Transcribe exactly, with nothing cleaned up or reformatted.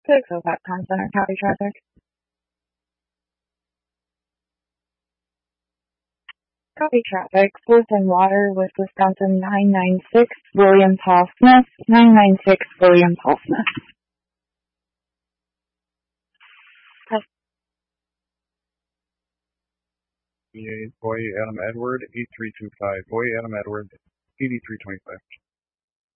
six oh five Town Center, copy traffic. Copy traffic. Fourth and Water with Wisconsin nine nine six, William Paul Smith, nine nine six, William Paul Smith. Boy Adam Edward, eight three two five. Boy Adam Edward, eighty-three twenty-five.